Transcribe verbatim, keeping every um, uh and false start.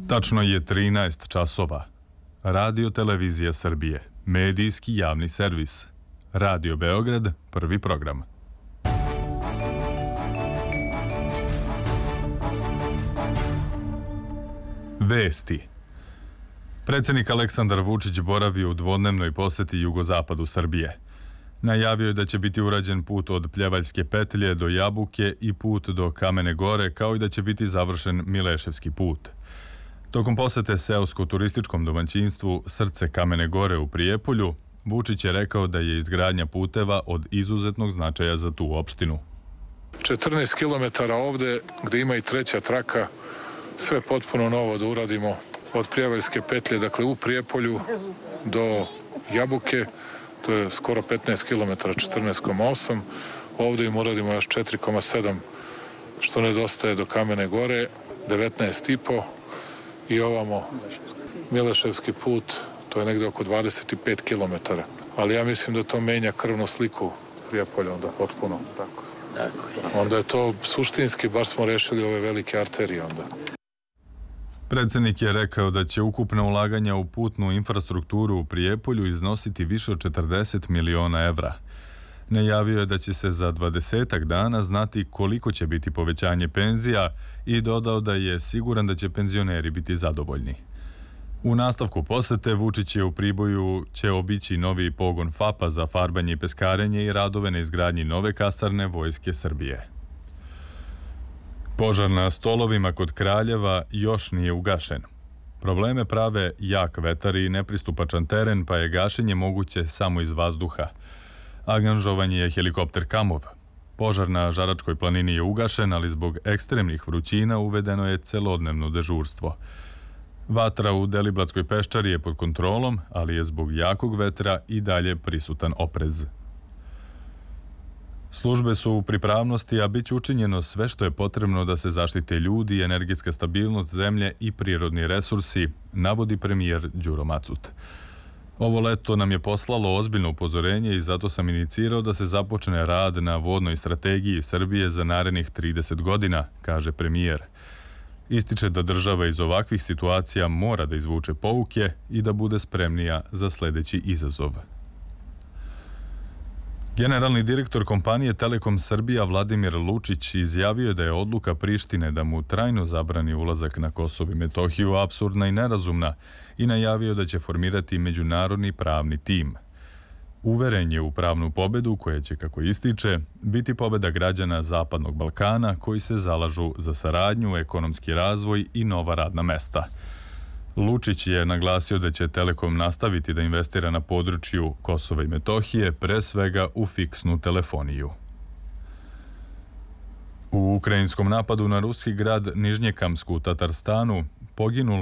Tačno je trinaest časova. Radio Televizija Srbije, medijski javni servis. Radio Beograd, prvi program. Vesti. Predsjednik Aleksandar Vučić boravi u dvodnevnoj poseti jugozapadu Srbije. Najavio je da će biti urađen put od Pljevaljske petlje do Jabuke i put do Kamene Gore, kao i da će biti završen Mileševski put. Tokom posete seosko-turističkom domaćinstvu Srce Kamene Gore u Prijepolju, Vučić je rekao da je izgradnja puteva od izuzetnog značaja za tu opštinu. četrnaest kilometara ovde, gde ima i treća traka, sve potpuno novo da uradimo od Pljevaljske petlje, dakle u Prijepolju do Jabuke, to je skoro petnaest kilometara, četrnaest zarez osam. Ovde im uradimo još četiri zarez sedam, što nedostaje do Kamene Gore, devetnaest zarez pet i ovamo Mileševski put, to je negde oko dvadeset pet kilometara. Ali ja mislim da to menja krvnu sliku Prijepolja onda potpuno. Tako. Onda je to suštinski, bar smo rešili ove velike arterije onda. Predsjednik je rekao da će ukupna ulaganja u putnu infrastrukturu u Prijepolju iznositi više od četrdeset miliona evra. Najavio je da će se za dvadesetak dana znati koliko će biti povećanje penzija i dodao da je siguran da će penzioneri biti zadovoljni. U nastavku posete Vučić je u Priboju će obići novi pogon FAP-a za farbanje i peskarenje i radove na izgradnji nove kasarne Vojske Srbije. Požar na Stolovima kod Kraljeva još nije ugašen. Probleme prave jak vetar i nepristupačan teren, pa je gašenje moguće samo iz vazduha. Angažovan je helikopter Kamov. Požar na Žaračkoj planini je ugašen, ali zbog ekstremnih vrućina uvedeno je celodnevno dežurstvo. Vatra u Deliblatskoj peščari je pod kontrolom, ali je zbog jakog vetra i dalje prisutan oprez. Službe su u pripravnosti, a bit će učinjeno sve što je potrebno da se zaštite ljudi, energetska stabilnost zemlje i prirodni resursi, navodi premijer Đuro Macut. Ovo leto nam je poslalo ozbiljno upozorenje i zato sam inicirao da se započne rad na vodnoj strategiji Srbije za narednih trideset godina, kaže premijer. Ističe da država iz ovakvih situacija mora da izvuče pouke i da bude spremnija za sljedeći izazov. Generalni direktor kompanije Telekom Srbija Vladimir Lučić izjavio je da je odluka Prištine da mu trajno zabrani ulazak na Kosovo i Metohiju apsurdna i nerazumna i najavio da će formirati međunarodni pravni tim. Uveren je u pravnu pobedu koja će, kako ističe, biti pobeda građana Zapadnog Balkana koji se zalažu za saradnju, ekonomski razvoj i nova radna mesta. Lučić je naglasio da će Telekom nastaviti da investira na području Kosova i Metohije, pre svega u fiksnu telefoniju. U ukrajinskom napadu na ruski grad Nižnjekamsku u Tatarstanu poginulo